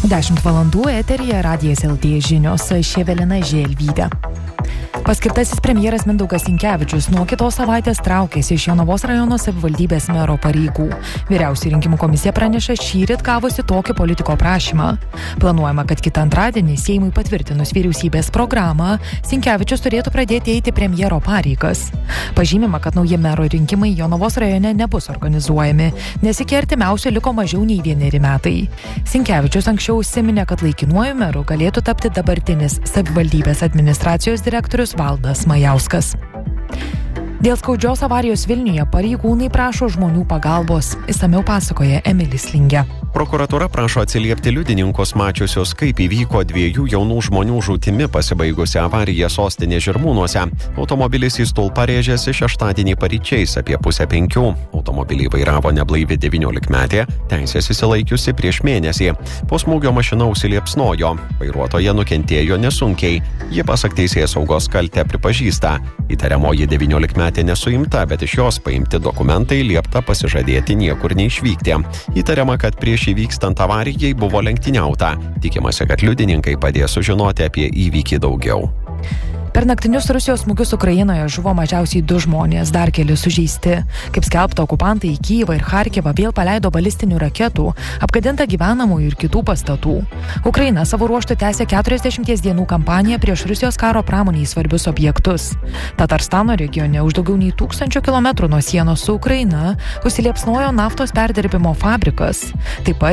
10 valandų eteryje Radijas LT žinios, aš Evelina Želvytė. Paskirtasis premjeras Mindaugas Sinkevičius nuo kitos savaitės traukėsi iš Jonavos rajono savivaldybės mero pareigų. Vyriausioji rinkimų komisija praneša šįryt gavusi tokį politiko prašymą. Planuojama, kad kitą antradienį Seimui patvirtinus vyriausybės programą, Sinkevičius turėtų pradėti eiti premjero pareigas. Pažymima, kad nauji mero rinkimai Jonavos rajone nebus organizuojami, nes iki artimiausio liko mažiau nei 1 metai. Sinkevičius anksčiau užsiminė, kad laikinuoju meru galėtų tapti dabartinis savivaldybės administracijos direktorius Valdas Majauskas. Dėl skaudžios avarijos Vilniuje pareigūnai prašo žmonių pagalbos. Išsamiau pasakoja Emilis Lingė. Prokuratūra prašo atsiliepti liudininkus mačiusius, kaip įvyko 2 jaunų žmonių žūtimi pasibaigusi avarija sostinės Žirmūnuose. Automobilis į stulpą rėžėsi šeštadienį paryčiais apie 4:30. Automobilį vairavo neblaivi 19-metė, teisės išsilaikiusi prieš mėnesį. Po smūgio mašina užsiliepsnojo. Vairuotoja nukentėjo nesunkiai. Ji pasak teisėsaugos kaltę pripažįsta. Įtariamoji 19-metė nesuimta, bet iš jos paimti dokumentai, liepta pasižadėti niekur neišvykti. Įtariama, kad prieš įvykstant avarijai buvo lenktyniauta. Tikimasi, kad liudininkai padės sužinoti apie įvykį daugiau. Per naktinius Rusijos smūgius Ukrainoje žuvo mažiausiai 2 žmonės, dar keli sužeisti. Kaip skelbta, okupantai į Kyjivą ir Charkivą vėl paleido balistinių raketų, apgadinta gyvenamųjų ir kitų pastatų. Ukraina savo ruožtu tęsė 40 dienų kampaniją prieš Rusijos karo pramoniai svarbius objektus. Tatarstano regione už daugiau nei 1000 km nuo sienos su Ukraina užsiliepsnojo naftos perdirbimo fabrikas. Taip pat